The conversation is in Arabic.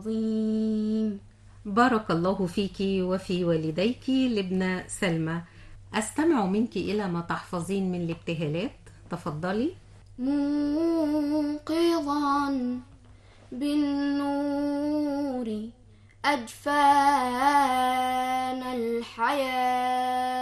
عظيم. بارك الله فيك وفي والديك لبنى سلمى. أستمع منك إلى ما تحفظين من الابتهالات. تفضلي. منقضا بالنور أجفان الحياة،